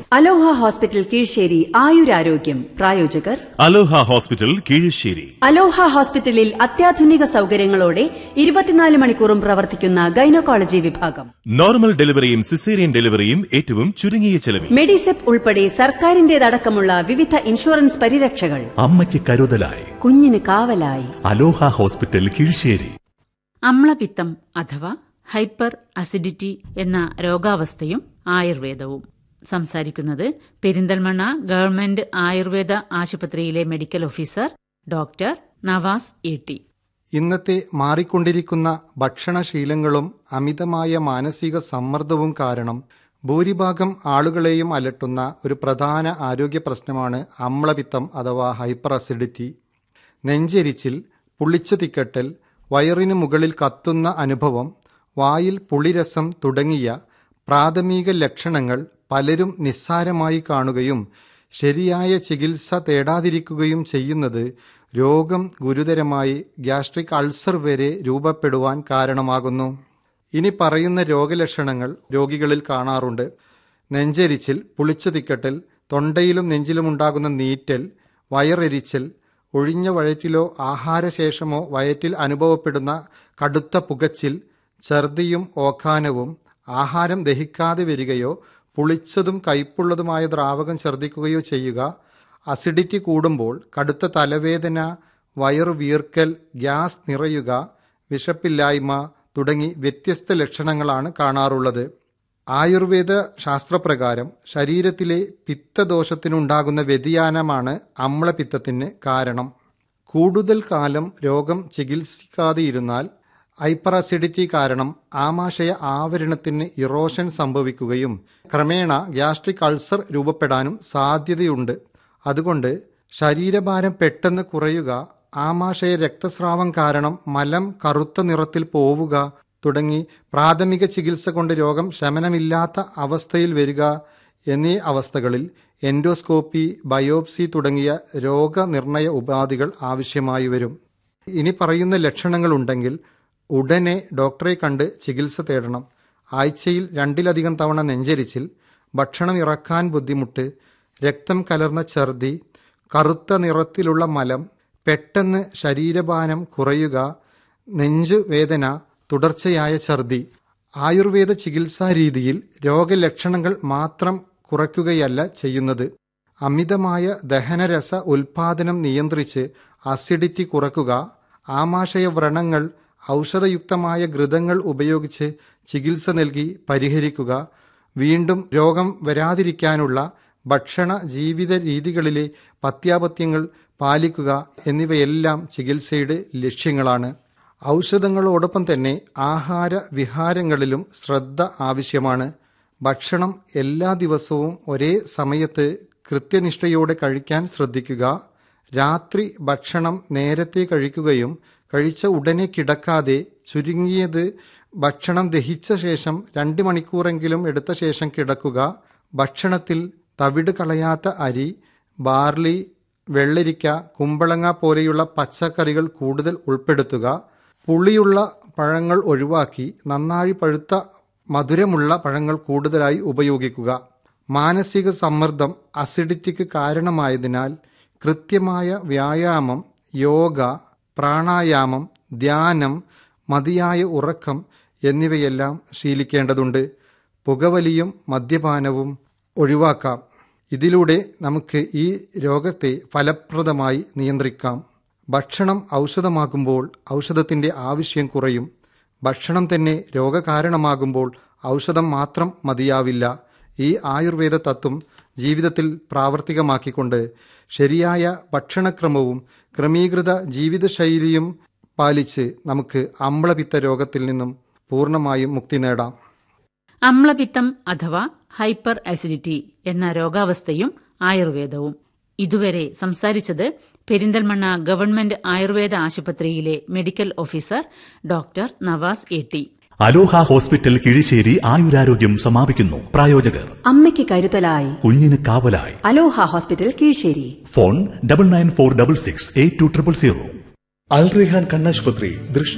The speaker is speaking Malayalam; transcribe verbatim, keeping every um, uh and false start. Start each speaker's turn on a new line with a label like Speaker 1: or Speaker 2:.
Speaker 1: അലോഹ ഹോസ്പിറ്റൽ കീഴ്ശേരി ആയുരാരോഗ്യം പ്രായോജകർ
Speaker 2: അലോഹ ഹോസ്പിറ്റൽ കീഴ്ശേരി.
Speaker 1: അലോഹ ഹോസ്പിറ്റലിൽ അത്യാധുനിക സൗകര്യങ്ങളോടെ ഇരുപത്തിനാല് മണിക്കൂറും പ്രവർത്തിക്കുന്ന ഗൈനക്കോളജി വിഭാഗം.
Speaker 2: നോർമൽ ഡെലിവറിയും സിസേറിയൻ ഡെലിവറിയും ഏറ്റവും ചുരുങ്ങിയ ചെലവിൽ.
Speaker 1: മെഡിസെപ് ഉൾപ്പെടെ സർക്കാരിന്റേതടക്കമുള്ള വിവിധ ഇൻഷുറൻസ് പരിരക്ഷകൾ.
Speaker 3: അമ്മയ്ക്ക് കരുതലായി,
Speaker 1: കുഞ്ഞിന് കാവലായി.
Speaker 3: അലോഹ ഹോസ്പിറ്റൽ കീഴ്ശേരി.
Speaker 4: അമ്ലപിത്തം അഥവാ ഹൈപ്പർ അസിഡിറ്റി എന്ന രോഗാവസ്ഥയും ആയുർവേദവും. സംസാരിക്കുന്നത് പെരിന്തൽമണ്ണ ഗവൺമെന്റ് ആയുർവേദ ആശുപത്രിയിലെ medical officer doctor Nawaz A T.
Speaker 5: ഇന്നത്തെ മാറിക്കൊണ്ടിരിക്കുന്ന ഭക്ഷണശീലങ്ങളും അമിതമായ മാനസിക സമ്മർദ്ദവും കാരണം ഭൂരിഭാഗം ആളുകളെയും അലട്ടുന്ന ഒരു പ്രധാന ആരോഗ്യ പ്രശ്നമാണ് അമ്ലപിത്തം അഥവാ ഹൈപ്പർ അസിഡിറ്റി. നെഞ്ചെരിച്ചിൽ, പുളിച്ചു തിക്കട്ടൽ, വയറിനു മുകളിൽ കത്തുന്ന അനുഭവം, വായിൽ പുളിരസം തുടങ്ങിയ പ്രാഥമിക ലക്ഷണങ്ങൾ പലരും നിസ്സാരമായി കാണുകയും ശരിയായ ചികിത്സ തേടാതിരിക്കുകയും ചെയ്യുന്നത് രോഗം ഗുരുതരമായി ഗ്യാസ്ട്രിക് അൾസർ വരെ രൂപപ്പെടുവാൻ കാരണമാകുന്നു. ഇനി പറയുന്ന രോഗലക്ഷണങ്ങൾ രോഗികളിൽ കാണാറുണ്ട്. നെഞ്ചെരിച്ചിൽ, പുളിച്ചു തിക്കട്ടൽ, തൊണ്ടയിലും നെഞ്ചിലുമുണ്ടാകുന്ന നീറ്റൽ, വയറെരിച്ചൽ, ഒഴിഞ്ഞ വയറ്റിലോ ആഹാരശേഷമോ വയറ്റിൽ അനുഭവപ്പെടുന്ന കടുത്ത പുകച്ചിൽ, ഛർദിയും ഓക്കാനവും, ആഹാരം ദഹിക്കാതെ വരികയോ പുളിച്ചതും കയ്പുള്ളതുമായ ദ്രാവകം ഛർദിക്കുകയോ ചെയ്യുക, അസിഡിറ്റി കൂടുമ്പോൾ കടുത്ത തലവേദന, വയറു വീർക്കൽ, ഗ്യാസ് നിറയുക, വിശപ്പില്ലായ്മ തുടങ്ങി വ്യത്യസ്ത ലക്ഷണങ്ങളാണ് കാണാറുള്ളത്. ആയുർവേദ ശാസ്ത്രപ്രകാരം ശരീരത്തിലെ പിത്തദോഷത്തിനുണ്ടാകുന്ന വ്യതിയാനമാണ് അമ്ലപിത്തത്തിന് കാരണം. കൂടുതൽ കാലം രോഗം ചികിത്സിക്കാതെയിരുന്നാൽ ഹൈപ്പർ അസിഡിറ്റി കാരണം ആമാശയ ആവരണത്തിന് ഇറോഷൻ സംഭവിക്കുകയും ക്രമേണ ഗ്യാസ്ട്രിക് അൾസർ രൂപപ്പെടാനും സാധ്യതയുണ്ട്. അതുകൊണ്ട് ശരീരഭാരം പെട്ടെന്ന് കുറയുക, ആമാശയ രക്തസ്രാവം കാരണം മലം കറുത്ത നിറത്തിൽ പോവുക തുടങ്ങി പ്രാഥമിക ചികിത്സ കൊണ്ട് രോഗം ശമനമില്ലാത്ത അവസ്ഥയിൽ വരിക എന്നീ അവസ്ഥകളിൽ എൻഡോസ്കോപ്പി, ബയോപ്സി തുടങ്ങിയ രോഗനിർണയ ഉപാധികൾ ആവശ്യമായി വരും. ഇനി പറയുന്ന ലക്ഷണങ്ങളുണ്ടെങ്കിൽ ഉടനെ ഡോക്ടറെ കണ്ട് ചികിത്സ തേടണം. ആഴ്ചയിൽ രണ്ടിലധികം തവണ നെഞ്ചരിച്ചിൽ, ഭക്ഷണം ഇറക്കാൻ ബുദ്ധിമുട്ട്, രക്തം കലർന്ന ഛർദി, കറുത്ത നിറത്തിലുള്ള മലം, പെട്ടെന്ന് ശരീരഭാരം കുറയുക, നെഞ്ചുവേദന, തുടർച്ചയായ ഛർദി. ആയുർവേദ ചികിത്സാ രീതിയിൽ രോഗലക്ഷണങ്ങൾ മാത്രം കുറയ്ക്കുകയല്ല ചെയ്യുന്നത്, അമിതമായ ദഹനരസ ഉൽപാദനം നിയന്ത്രിച്ച് അസിഡിറ്റി കുറയ്ക്കുക, ആമാശയ വ്രണങ്ങൾ ഔഷധയുക്തമായ ഘൃതങ്ങൾ ഉപയോഗിച്ച് ചികിത്സ നൽകി പരിഹരിക്കുക, വീണ്ടും രോഗം വരാതിരിക്കാനുള്ള ഭക്ഷണ ജീവിത രീതികളിലെ പഥ്യാപഥ്യങ്ങൾ പാലിക്കുക എന്നിവയെല്ലാം ചികിത്സയുടെ ലക്ഷ്യങ്ങളാണ്. ഔഷധങ്ങളോടൊപ്പം തന്നെ ആഹാര വിഹാരങ്ങളിലും ശ്രദ്ധ ആവശ്യമാണ്. ഭക്ഷണം എല്ലാ ദിവസവും ഒരേ സമയത്ത് കൃത്യനിഷ്ഠയോടെ കഴിക്കാൻ ശ്രദ്ധിക്കുക. രാത്രി ഭക്ഷണം നേരത്തെ കഴിക്കുകയും കഴിച്ച ഉടനെ കിടക്കാതെ ചുരുങ്ങിയത് ഭക്ഷണം ദഹിച്ച ശേഷം രണ്ട് മണിക്കൂറെങ്കിലും എടുത്ത ശേഷം കിടക്കുക. ഭക്ഷണത്തിൽ തവിട് കളയാത്ത അരി, ബാർലി, വെള്ളരിക്ക, കുമ്പളങ്ങ പോലെയുള്ള പച്ചക്കറികൾ കൂടുതൽ ഉൾപ്പെടുത്തുക. പുളിയുള്ള പഴങ്ങൾ ഒഴിവാക്കി നന്നായി പഴുത്ത മധുരമുള്ള പഴങ്ങൾ കൂടുതലായി ഉപയോഗിക്കുക. മാനസിക സമ്മർദ്ദം അസിഡിറ്റിക്ക് കാരണമായതിനാൽ കൃത്യമായ വ്യായാമം, യോഗ, പ്രാണായാമം, ധ്യാനം, മതിയായ ഉറക്കം എന്നിവയെല്ലാം ശീലിക്കേണ്ടതുണ്ട്. പുകവലിയും മദ്യപാനവും ഒഴിവാക്കാം. ഇതിലൂടെ നമുക്ക് ഈ രോഗത്തെ ഫലപ്രദമായി നിയന്ത്രിക്കാം. ഭക്ഷണം ഔഷധമാകുമ്പോൾ ഔഷധത്തിൻ്റെ ആവശ്യം കുറയും. ഭക്ഷണം തന്നെ രോഗകാരണമാകുമ്പോൾ ഔഷധം മാത്രം മതിയാവില്ല. ഈ ആയുർവേദ തത്വം ജീവിതത്തിൽ പ്രാവർത്തികമാക്കിക്കൊണ്ട് ശരിയായ ഭക്ഷണക്രമവും ക്രമീകൃത ജീവിതശൈലിയും പാലിച്ച് നമുക്ക് അമ്ലപിത്ത രോഗത്തിൽ നിന്നും പൂർണ്ണമായും മുക്തി നേടാം.
Speaker 4: അമ്ലപിത്തം അഥവാ ഹൈപ്പർ അസിഡിറ്റി എന്ന രോഗാവസ്ഥയും ആയുർവേദവും. ഇതുവരെ സംസാരിച്ചത് പെരിന്തൽമണ്ണ ഗവൺമെന്റ് ആയുർവേദ ആശുപത്രിയിലെ medical officer doctor Nawaz A T.
Speaker 3: Aloha hospital Kizhisseri ആയുരാരോഗ്യം സമാപിക്കുന്നു. പ്രായോജകർ
Speaker 1: അമ്മയ്ക്ക് കരുതലായി,
Speaker 3: കുഞ്ഞിന് കാവലായി.
Speaker 1: അലോഹ hospital Kizhisseri.
Speaker 3: Phone double nine four double six eight two triple zero.
Speaker 6: അൽ റെഹാൻ കണ്ണാശുപത്രി ദൃഷ്ടി